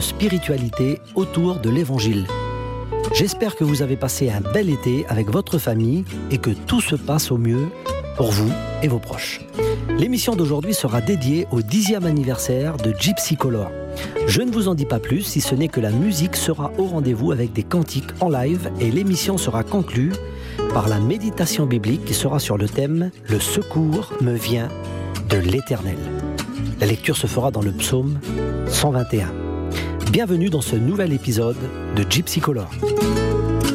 spiritualité autour de l'Évangile. J'espère que vous avez passé un bel été avec votre famille et que tout se passe au mieux pour vous et vos proches. L'émission d'aujourd'hui sera dédiée au 10e anniversaire de Gypsy Color. Je ne vous en dis pas plus, si ce n'est que la musique sera au rendez-vous avec des cantiques en live et l'émission sera conclue par la méditation biblique qui sera sur le thème « Le secours me vient de l'Éternel ». La lecture se fera dans le psaume 121. Bienvenue dans ce nouvel épisode de Gypsy Color.